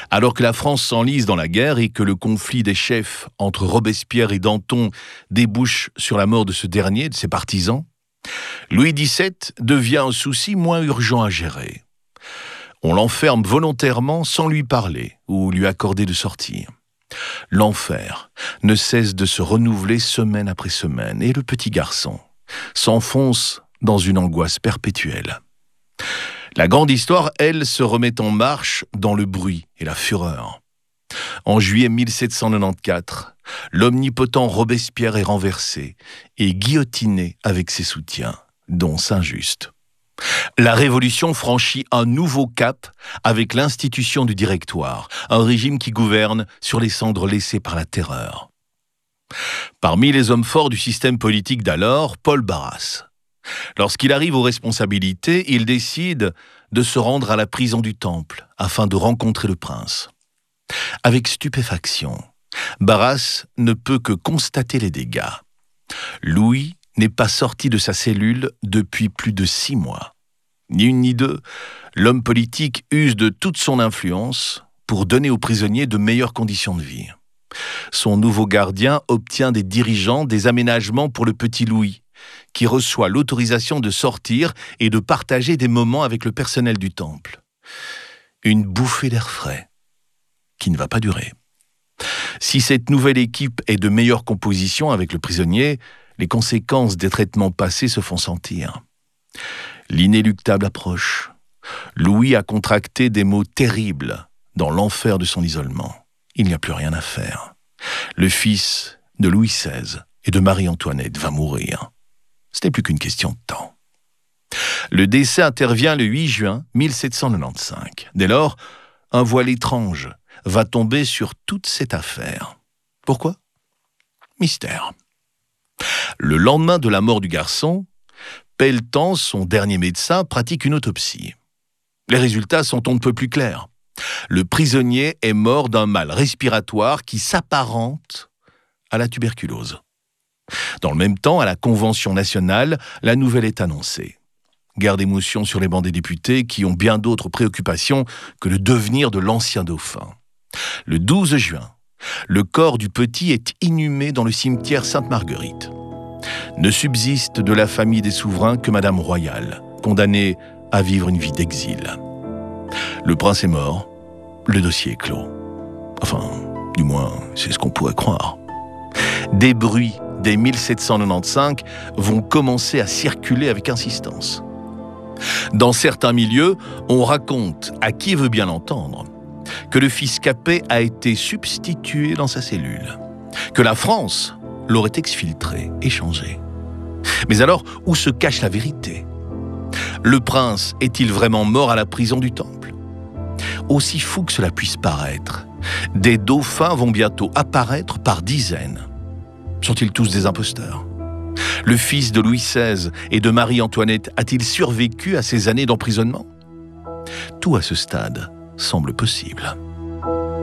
Alors que la France s'enlise dans la guerre et que le conflit des chefs entre Robespierre et Danton débouche sur la mort de ce dernier et de ses partisans, Louis XVII devient un souci moins urgent à gérer. On l'enferme volontairement sans lui parler ou lui accorder de sortir. L'enfer ne cesse de se renouveler semaine après semaine et le petit garçon s'enfonce dans une angoisse perpétuelle. La grande histoire, elle, se remet en marche dans le bruit et la fureur. En juillet 1794, l'omnipotent Robespierre est renversé et guillotiné avec ses soutiens, dont Saint-Just. La Révolution franchit un nouveau cap avec l'institution du Directoire, un régime qui gouverne sur les cendres laissées par la terreur. Parmi les hommes forts du système politique d'alors, Paul Barras. Lorsqu'il arrive aux responsabilités, il décide de se rendre à la prison du Temple afin de rencontrer le prince. Avec stupéfaction, Barras ne peut que constater les dégâts. Louis n'est pas sorti de sa cellule depuis plus de 6 mois. Ni une ni deux, l'homme politique use de toute son influence pour donner aux prisonniers de meilleures conditions de vie. Son nouveau gardien obtient des dirigeants des aménagements pour le petit Louis, qui reçoit l'autorisation de sortir et de partager des moments avec le personnel du temple. Une bouffée d'air frais, qui ne va pas durer. Si cette nouvelle équipe est de meilleure composition avec le prisonnier, les conséquences des traitements passés se font sentir. L'inéluctable approche. Louis a contracté des maux terribles dans l'enfer de son isolement. Il n'y a plus rien à faire. Le fils de Louis XVI et de Marie-Antoinette va mourir. Ce n'est plus qu'une question de temps. Le décès intervient le 8 juin 1795. Dès lors, un voile étrange va tomber sur toute cette affaire. Pourquoi ? Mystère. Le lendemain de la mort du garçon, Pelletan, son dernier médecin, pratique une autopsie. Les résultats sont on ne peut plus clairs. Le prisonnier est mort d'un mal respiratoire qui s'apparente à la tuberculose. Dans le même temps, à la Convention nationale, la nouvelle est annoncée. Guerre d'émotion sur les bancs des députés qui ont bien d'autres préoccupations que le devenir de l'ancien dauphin. Le 12 juin, le corps du petit est inhumé dans le cimetière Sainte-Marguerite. Ne subsiste de la famille des souverains que Madame Royale, condamnée à vivre une vie d'exil. Le prince est mort, le dossier est clos. Enfin, du moins, c'est ce qu'on pourrait croire. Des bruits dès 1795 vont commencer à circuler avec insistance. Dans certains milieux, on raconte, à qui veut bien l'entendre, que le fils Capet a été substitué dans sa cellule, que la France l'aurait exfiltré, échangé. Mais alors, où se cache la vérité ? Le prince est-il vraiment mort à la prison du Temple ? Aussi fou que cela puisse paraître, des dauphins vont bientôt apparaître par dizaines. Sont-ils tous des imposteurs ? Le fils de Louis XVI et de Marie-Antoinette a-t-il survécu à ces années d'emprisonnement ? Tout à ce stade semble possible.